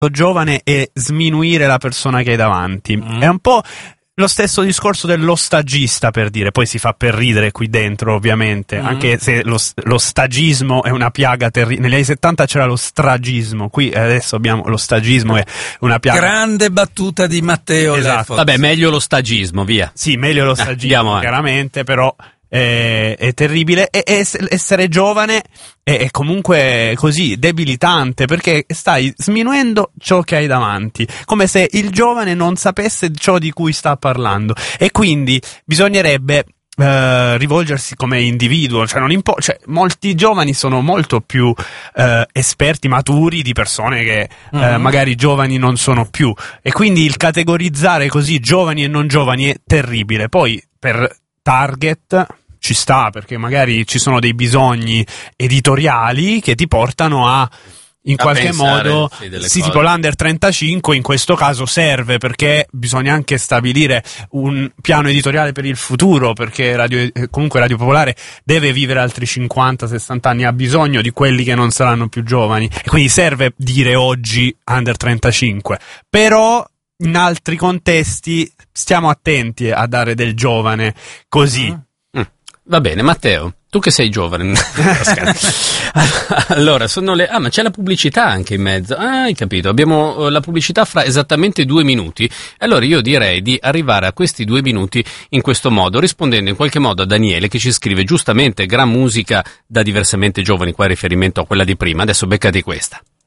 giovane e sminuire la persona che hai davanti. È un po' lo stesso discorso dello stagista, per dire, poi si fa per ridere qui dentro ovviamente, anche se lo stagismo è una piaga terribile. Negli anni 70 c'era lo stragismo, qui adesso abbiamo lo stagismo, è una piaga. Grande battuta di Matteo. Esatto. Vabbè, meglio lo stagismo, via. Sì, meglio lo stagismo, chiaramente, però è terribile, e essere giovane è comunque così debilitante, perché stai sminuendo ciò che hai davanti, come se il giovane non sapesse ciò di cui sta parlando, e quindi bisognerebbe rivolgersi come individuo, cioè molti giovani sono molto più esperti, maturi di persone che magari giovani non sono più, e quindi il categorizzare così giovani e non giovani è terribile. Poi per target ci sta, perché magari ci sono dei bisogni editoriali che ti portano a qualche pensare, modo, sì, tipo l'Under 35 in questo caso serve, perché bisogna anche stabilire un piano editoriale per il futuro, perché comunque Radio Popolare deve vivere altri 50-60 anni, ha bisogno di quelli che non saranno più giovani, e quindi serve dire oggi Under 35, però in altri contesti stiamo attenti a dare del giovane così. Va bene, Matteo, tu che sei giovane. Allora, ma c'è la pubblicità anche in mezzo. Ah, hai capito, abbiamo la pubblicità fra esattamente 2 minuti. Allora io direi di arrivare a questi 2 minuti in questo modo, rispondendo in qualche modo a Daniele, che ci scrive giustamente: gran musica da Diversamente Giovani, qua in riferimento a quella di prima. Adesso beccati questa.